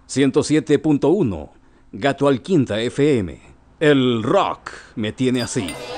107.1, Gato Alquinta FM. El rock me tiene así.